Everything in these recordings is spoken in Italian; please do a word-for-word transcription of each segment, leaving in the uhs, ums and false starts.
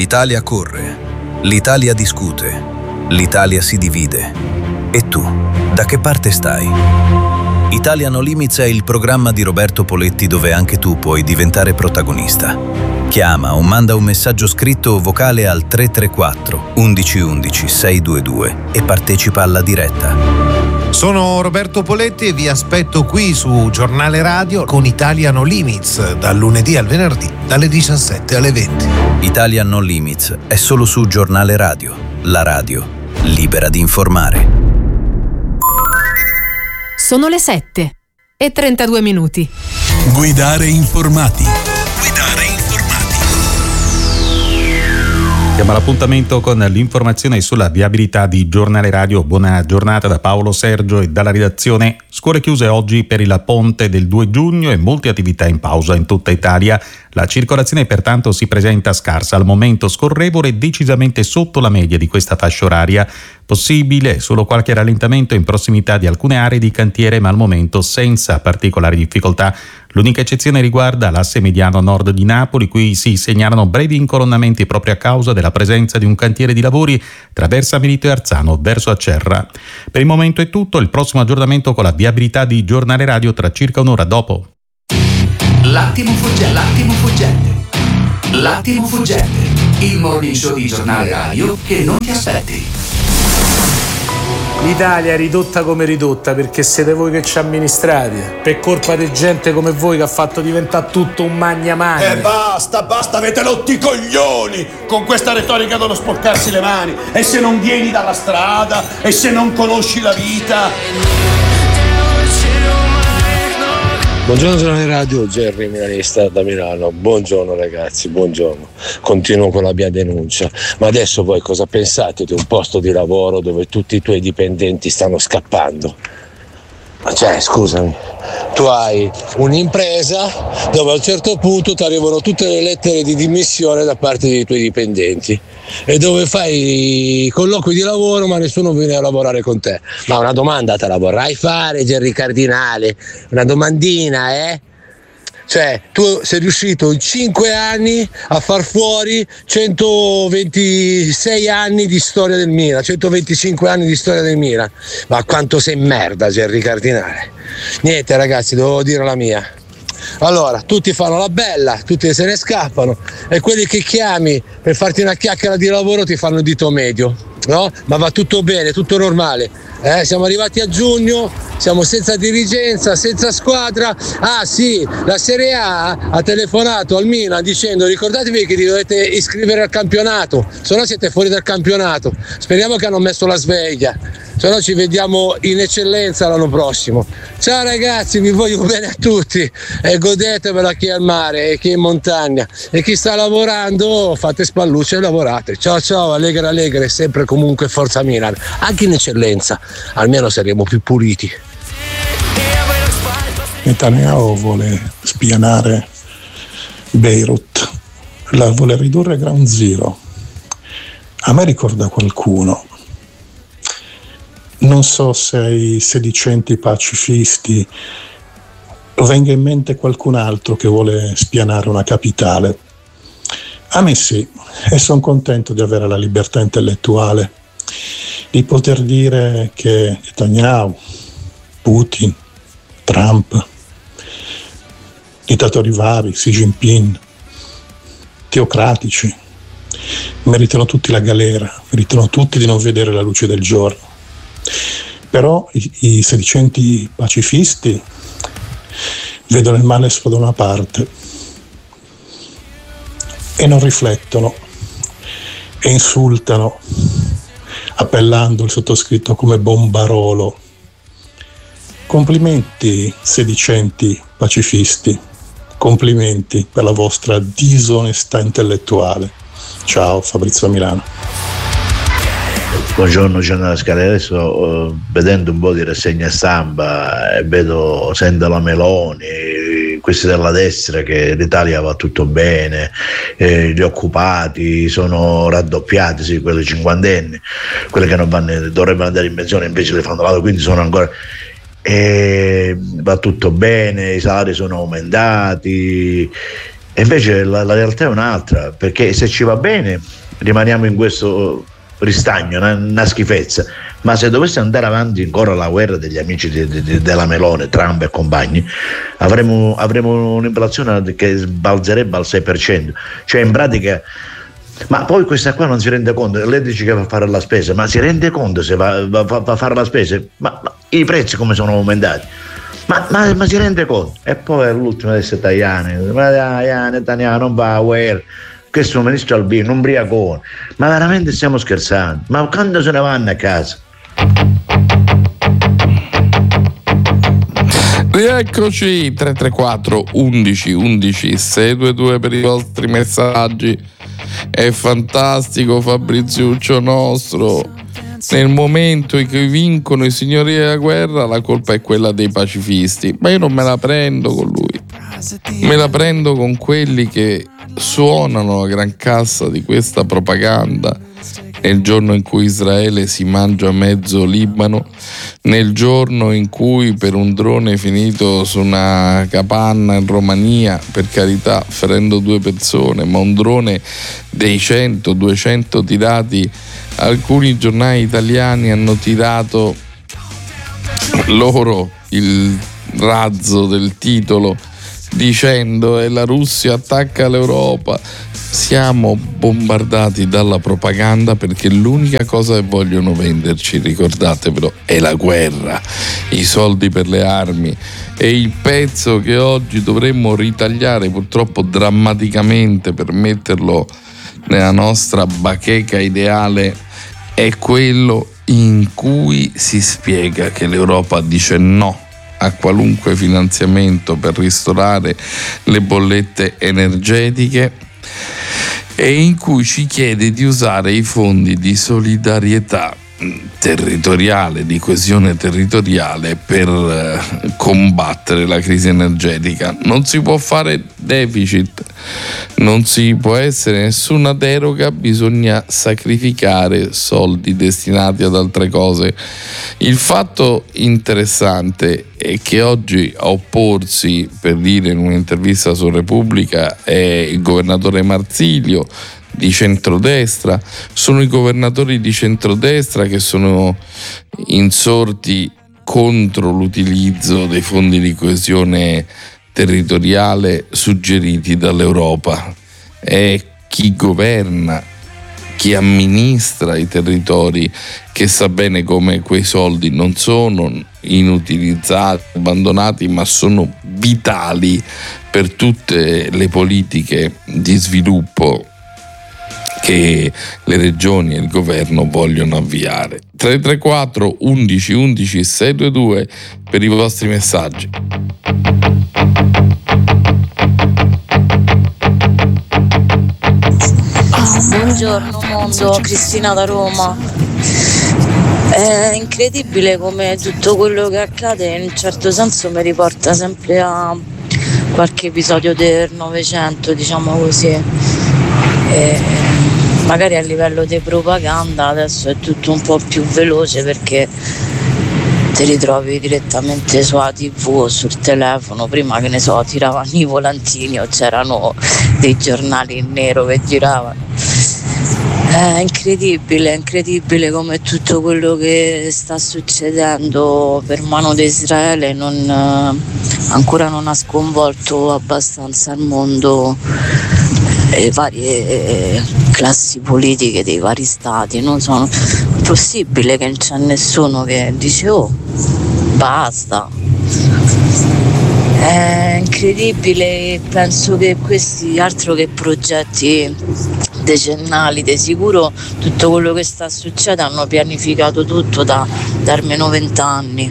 L'Italia corre, l'Italia discute, l'Italia si divide. E tu, da che parte stai? Italia No Limits è il programma di Roberto Poletti dove anche tu puoi diventare protagonista. Chiama o manda un messaggio scritto o vocale al tre tre quattro undici undici seicentoventidue e partecipa alla diretta. Sono Roberto Poletti e vi aspetto qui su Giornale Radio con Italia No Limits, dal lunedì al venerdì, dalle diciassette alle venti. Italia No Limits è solo su Giornale Radio, la radio libera di informare. Sono le sette e trentadue minuti. Guidare informati. Guidare informati. Siamo all'appuntamento con l'informazione sulla viabilità di Giornale Radio. Buona giornata da Paolo Sergio e dalla redazione. Scuole chiuse oggi per il ponte del due giugno e molte attività in pausa in tutta Italia. La circolazione pertanto si presenta scarsa, al momento scorrevole e decisamente sotto la media di questa fascia oraria. Possibile solo qualche rallentamento in prossimità di alcune aree di cantiere, ma al momento senza particolari difficoltà. L'unica eccezione riguarda l'asse mediano nord di Napoli, qui si segnalano brevi incolonnamenti proprio a causa della presenza di un cantiere di lavori tra Versa Milito e Arzano verso Acerra. Per il momento è tutto, il prossimo aggiornamento con la viabilità di Giornale Radio tra circa un'ora dopo. L'attimo fuggente, l'attimo fuggente, l'attimo fuggente, il morning show di Giornale Radio che non ti aspetti. L'Italia è ridotta come ridotta perché siete voi che ci amministrate, per colpa di gente come voi che ha fatto diventare tutto un magna magna. E basta, basta, avete rotti i coglioni con questa retorica dello sporcarsi le mani. E se non vieni dalla strada, e se non conosci la vita. Buongiorno Giornale Radio, Gerry milanista da Milano. Buongiorno ragazzi, buongiorno. Continuo con la mia denuncia. Ma adesso voi cosa pensate di un posto di lavoro dove tutti i tuoi dipendenti stanno scappando? Ma cioè, scusami, tu hai un'impresa dove a un certo punto ti arrivano tutte le lettere di dimissione da parte dei tuoi dipendenti e dove fai colloqui di lavoro ma nessuno viene a lavorare con te. Ma una domanda te la vorrai fare, Gerry Cardinale? Una domandina, eh? Cioè, tu sei riuscito in cinque anni a far fuori centoventisei anni di storia del Milan, centoventicinque anni di storia del Milan. Ma quanto sei merda, Gerry Cardinale. Niente ragazzi, dovevo dire la mia. Allora, tutti fanno la bella, tutti se ne scappano e quelli che chiami per farti una chiacchiera di lavoro ti fanno il dito medio, no? Ma va tutto bene, tutto normale. Eh, siamo arrivati a giugno, siamo senza dirigenza, senza squadra. Ah sì, la Serie A ha telefonato al Milan dicendo ricordatevi che vi dovete iscrivere al campionato, se no siete fuori dal campionato. Speriamo che hanno messo la sveglia, se no ci vediamo in eccellenza l'anno prossimo. Ciao ragazzi, vi voglio bene a tutti e godetevela chi è al mare e chi è in montagna e chi sta lavorando fate spallucce e lavorate. Ciao ciao, allegre allegre, sempre comunque forza Milan, anche in eccellenza, almeno saremo più puliti. Netanyahu vuole spianare Beirut, la vuole ridurre a ground zero. A me ricorda qualcuno. Non so se ai sedicenti pacifisti venga in mente qualcun altro che vuole spianare una capitale. A me sì, e sono contento di avere la libertà intellettuale, di poter dire che Netanyahu, Putin, Trump, dittatori vari, Xi Jinping, teocratici, meritano tutti la galera, meritano tutti di non vedere la luce del giorno. Però i, i sedicenti pacifisti vedono il male solo da una parte e non riflettono e insultano appellando il sottoscritto come bombarolo. Complimenti sedicenti pacifisti, complimenti per la vostra disonestà intellettuale. Ciao, Fabrizio Milano. Buongiorno Giornale Scale, adesso uh, vedendo un po' di rassegna stampa e vedo, sento la Meloni, questi della destra che l'Italia va tutto bene, eh, gli occupati sono raddoppiati, sì, quelli cinquantenni, quelli che non vanno, dovrebbero andare in pensione invece li fanno lato, quindi sono ancora... E va tutto bene, i salari sono aumentati, E invece la, la realtà è un'altra, perché se ci va bene rimaniamo in questo ristagno, una, una schifezza, ma se dovesse andare avanti ancora la guerra degli amici di, di, della Meloni, Trump e compagni, avremo, avremo un'inflazione che sbalzerebbe al sei per cento, cioè in pratica. Ma poi questa qua non si rende conto, lei dice che va a fare la spesa, ma si rende conto se va, va, va a fare la spesa? Ma, ma i prezzi come sono aumentati? Ma, ma, ma si rende conto? E poi l'ultimo di essere Tajani, ma Tajani, Tajani non va a guerra, questo ministro Albino, un briacone, ma veramente stiamo scherzando? Ma quando se ne vanno a casa? Rieccoci, tre tre quattro undici undici sei due due per i vostri messaggi. È fantastico Fabriziuccio nostro. Nel momento in cui vincono i signori della guerra, la colpa è quella dei pacifisti. Ma io non me la prendo con lui, me la prendo con quelli che suonano la gran cassa di questa propaganda nel giorno in cui Israele si mangia mezzo Libano, nel giorno in cui per un drone finito su una capanna in Romania, per carità ferendo due persone, ma un drone dei cento duecento tirati, alcuni giornali italiani hanno tirato loro il razzo del titolo dicendo e la Russia attacca l'Europa. Siamo bombardati dalla propaganda perché l'unica cosa che vogliono venderci, ricordatevelo, è la guerra, i soldi per le armi, e il pezzo che oggi dovremmo ritagliare purtroppo drammaticamente per metterlo nella nostra bacheca ideale è quello in cui si spiega che l'Europa dice no a qualunque finanziamento per ristorare le bollette energetiche e in cui ci chiede di usare i fondi di solidarietà territoriale, di coesione territoriale per combattere la crisi energetica. Non si può fare deficit, non si può essere nessuna deroga, bisogna sacrificare soldi destinati ad altre cose. Il fatto interessante è che oggi a opporsi, per dire in un'intervista su Repubblica, è il governatore Marsilio di centrodestra. Sono i governatori di centrodestra che sono insorti contro l'utilizzo dei fondi di coesione territoriale suggeriti dall'Europa. È chi governa, chi amministra i territori che sa bene come quei soldi non sono inutilizzati, abbandonati, ma sono vitali per tutte le politiche di sviluppo che le regioni e il governo vogliono avviare. tre tre quattro undici undici sei due due per i vostri messaggi. Buongiorno mondo, Cristina da Roma. È incredibile come tutto quello che accade in un certo senso mi riporta sempre a qualche episodio del Novecento, diciamo così. E magari a livello di propaganda adesso è tutto un po' più veloce perché ti ritrovi direttamente sulla tivù o sul telefono. Prima, che ne so, tiravano i volantini o c'erano dei giornali in nero che giravano. È incredibile, è incredibile come tutto quello che sta succedendo per mano di Israele non, eh, ancora non ha sconvolto abbastanza il mondo, le varie classi politiche dei vari stati. Non sono è possibile che non c'è nessuno che dice oh basta. È incredibile, penso che questi altro che progetti decennali, di sicuro tutto quello che sta succedendo hanno pianificato tutto da, da almeno vent'anni.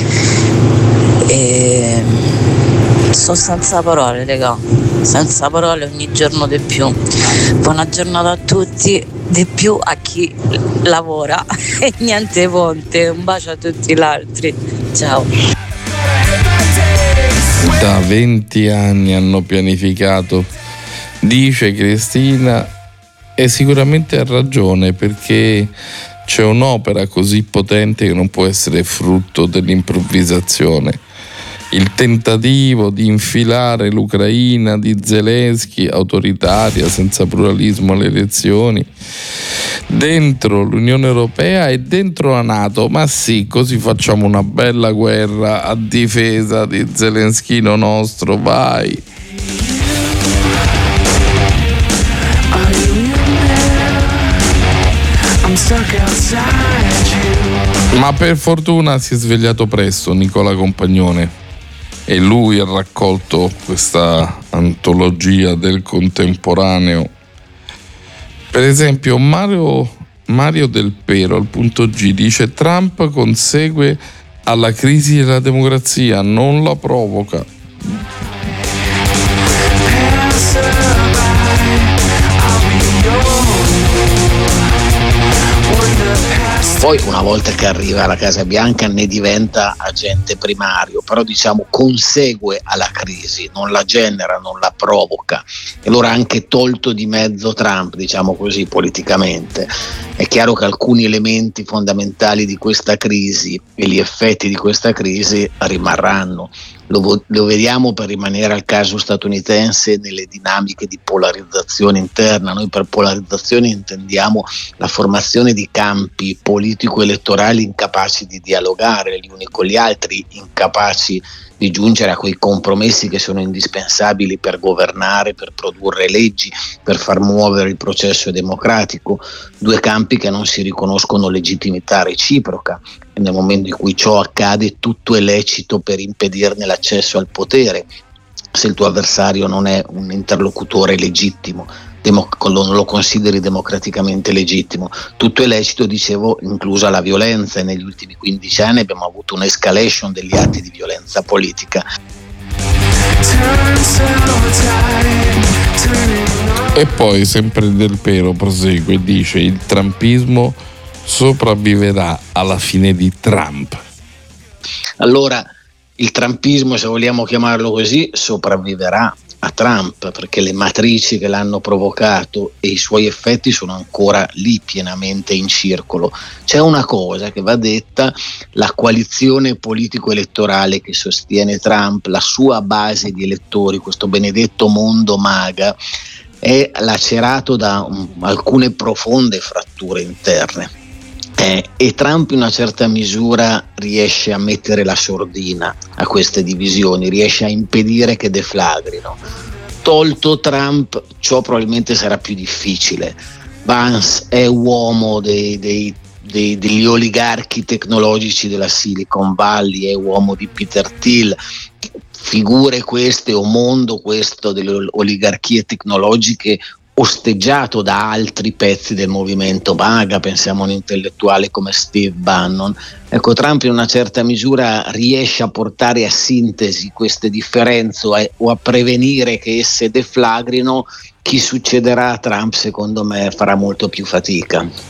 E sto senza parole, raga, senza parole ogni giorno di più. Buona giornata a tutti, di più a chi lavora e niente ponte. Un bacio a tutti gli altri, ciao. Da venti anni hanno pianificato, dice Cristina, e sicuramente ha ragione, perché c'è un'opera così potente che non può essere frutto dell'improvvisazione. il tentativo di infilare l'Ucraina di Zelensky, autoritaria, senza pluralismo alle elezioni, dentro l'Unione Europea e dentro la NATO. Ma sì, così facciamo una bella guerra a difesa di Zelenskino nostro, vai. Ma per fortuna si è svegliato presto Nicola Compagnone e lui ha raccolto questa antologia del contemporaneo. Per esempio Mario, Mario Del Pero al punto G dice: Trump consegue alla crisi della democrazia, non la provoca. Poi una volta che arriva alla Casa Bianca ne diventa agente primario, però diciamo consegue alla crisi, non la genera, non la provoca. E allora anche tolto di mezzo Trump, diciamo così politicamente, è chiaro che alcuni elementi fondamentali di questa crisi e gli effetti di questa crisi rimarranno. Lo, lo vediamo, per rimanere al caso statunitense, nelle dinamiche di polarizzazione interna. Noi per polarizzazione intendiamo la formazione di campi politico-elettorali incapaci di dialogare gli uni con gli altri, incapaci di giungere a quei compromessi che sono indispensabili per governare, per produrre leggi, per far muovere il processo democratico. Due campi che non si riconoscono legittimità reciproca, e nel momento in cui ciò accade tutto è lecito per impedirne l'accesso al potere, se il tuo avversario non è un interlocutore legittimo, demo- non lo consideri democraticamente legittimo. Tutto è lecito, dicevo, inclusa la violenza, e negli ultimi quindici anni abbiamo avuto un'escalation degli atti di violenza politica. E poi sempre Del Pero prosegue e dice: il trumpismo sopravviverà alla fine di Trump. Allora il trumpismo, se vogliamo chiamarlo così, sopravviverà a Trump, perché le matrici che l'hanno provocato e i suoi effetti sono ancora lì pienamente in circolo. C'è una cosa che va detta: la coalizione politico-elettorale che sostiene Trump, la sua base di elettori, questo benedetto mondo MAGA, è lacerato da um, alcune profonde fratture interne. Eh, e Trump in una certa misura riesce a mettere la sordina a queste divisioni, riesce a impedire che deflagrino. Tolto Trump, ciò probabilmente sarà più difficile. Vance è uomo dei, dei, dei, degli oligarchi tecnologici della Silicon Valley, è uomo di Peter Thiel. Figure queste, o mondo questo delle oligarchie tecnologiche, osteggiato da altri pezzi del movimento MAGA, pensiamo a un intellettuale come Steve Bannon. Ecco, Trump in una certa misura riesce a portare a sintesi queste differenze o a, o a prevenire che esse deflagrino. Chi succederà a Trump, secondo me, farà molto più fatica.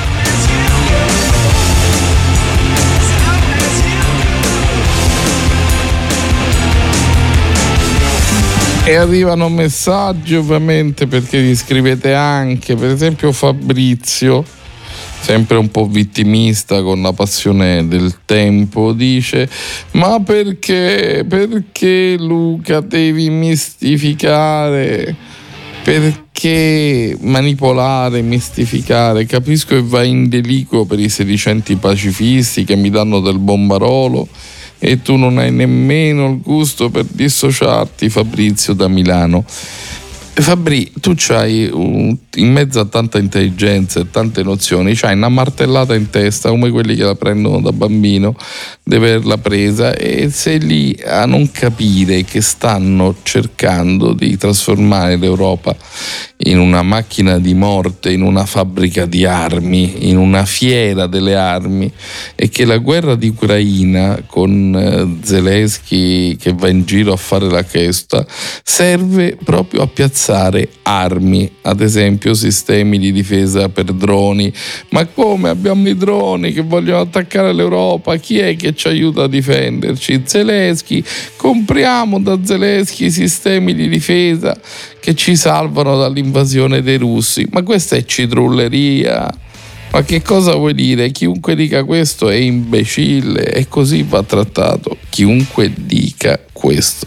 E arrivano messaggi, ovviamente, perché li scrivete anche. Per esempio Fabrizio, sempre un po' vittimista con la passione del tempo, dice: ma perché, perché Luca devi mistificare? Perché manipolare, mistificare? Capisco che vai in deliquo per i sedicenti pacifisti che mi danno del bombarolo, e tu non hai nemmeno il gusto per dissociarti. Fabrizio da Milano. Fabri, tu c'hai un, in mezzo a tanta intelligenza e tante nozioni, c'hai una martellata in testa come quelli che la prendono da bambino, di averla presa, e sei lì a non capire che stanno cercando di trasformare l'Europa in una macchina di morte, in una fabbrica di armi, in una fiera delle armi, e che la guerra di Ucraina, con Zelensky che va in giro a fare la chesta, serve proprio a piazzare armi, ad esempio sistemi di difesa per droni. Ma come, abbiamo i droni che vogliono attaccare l'Europa? Chi è che ci aiuta a difenderci? Zelensky. Compriamo da Zelensky sistemi di difesa che ci salvano dall'invasione dei russi. Ma questa è citrulleria. Ma che cosa vuoi dire? Chiunque dica questo è imbecille e così va trattato. Chiunque dica questo.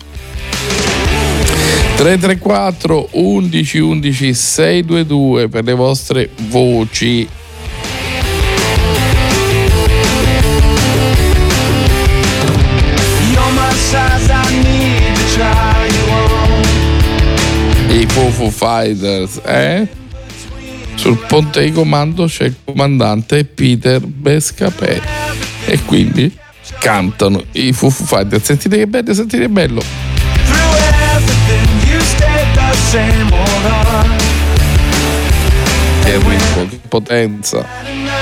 tre tre quattro undici undici seicentodventidue per le vostre voci. I Foo Foo Fighters, eh? Sul ponte di comando c'è il comandante Peter Bescapè e quindi cantano i Foo Foo Fighters. Sentite che bello, sentite che bello. Che ritmo, che potenza.